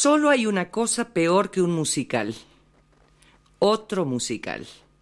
Solo hay una cosa peor que un musical. Otro musical.